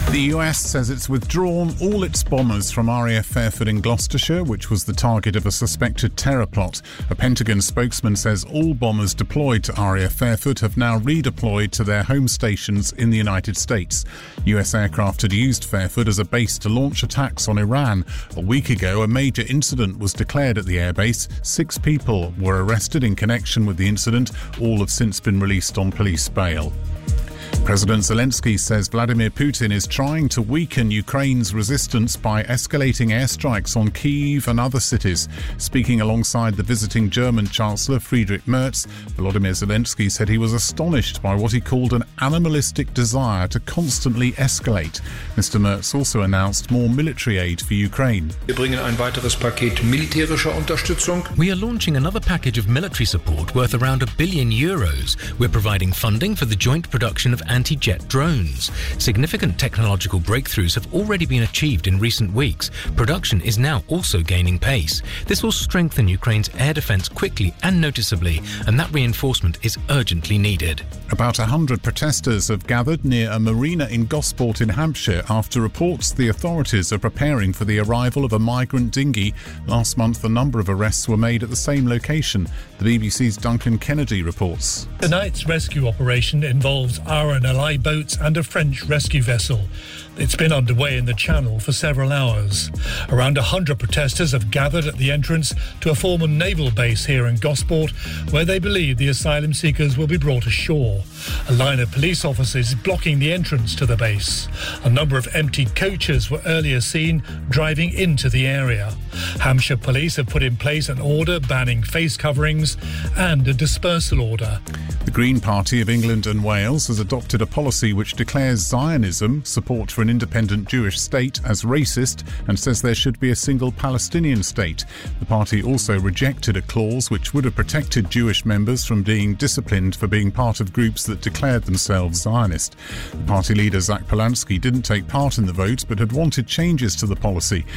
The US says it's withdrawn all its bombers from RAF Fairford in Gloucestershire, which was the target of a suspected terror plot. A Pentagon spokesman says all bombers deployed to RAF Fairford have now redeployed to their home stations in the United States. US aircraft had used Fairford as a base to launch attacks on Iran. A week ago, a major incident was declared at the airbase. 6 people were arrested in connection with the incident. All have since been released on police bail. President Zelensky says Vladimir Putin is trying to weaken Ukraine's resistance by escalating airstrikes on Kyiv and other cities. Speaking alongside the visiting German Chancellor Friedrich Merz, Volodymyr Zelensky said he was astonished by what he called an animalistic desire to constantly escalate. Mr. Merz also announced more military aid for Ukraine. Wir bringen ein weiteres Paket militärischer Unterstützung. We are launching another package of military support worth around €1 billion. We're providing funding for the joint production of anti-jet drones. Significant technological breakthroughs have already been achieved in recent weeks. Production is now also gaining pace. This will strengthen Ukraine's air defence quickly and noticeably, and that reinforcement is urgently needed. About 100 protesters have gathered near a marina in Gosport in Hampshire after reports the authorities are preparing for the arrival of a migrant dinghy. Last month, a number of arrests were made at the same location. The BBC's Duncan Kennedy reports. Tonight's rescue operation involves RNLI boats and a French rescue vessel. It's been underway in the Channel for several hours. Around 100 protesters have gathered at the entrance to a former naval base here in Gosport, where they believe the asylum seekers will be brought ashore. A line of police officers is blocking the entrance to the base. A number of emptied coaches were earlier seen driving into the area. Hampshire police have put in place an order banning face coverings and a dispersal order. The Green Party of England and Wales has adopted a policy which declares Zionism, support for an independent Jewish state, as racist and says there should be a single Palestinian state. The party also rejected a clause which would have protected Jewish members from being disciplined for being part of groups that declared themselves Zionist. The party leader Zach Polanski didn't take part in the vote but had wanted changes to the policy.